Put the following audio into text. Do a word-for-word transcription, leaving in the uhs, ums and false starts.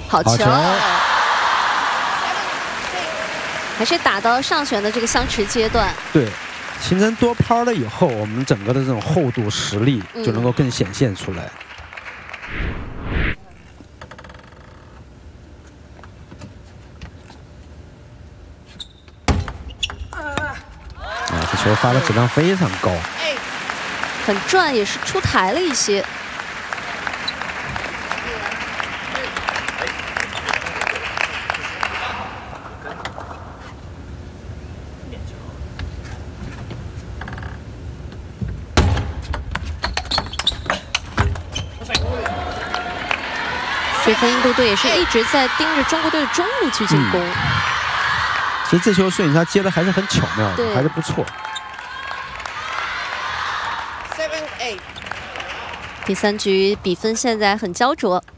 好球！ 好球还是打到上旋的这个相持阶段。 对，形成多拍了以后，我们整个的这种厚度实力嗯就能够更显现出来。啊，这球发的质量非常高。 很转，也是出台了一些。所以说印度队也是一直在盯着中国队的中路去进攻。 嗯、其实这球孙颖莎接的还是很巧妙的，还是不错。 第三局比分现在很焦灼。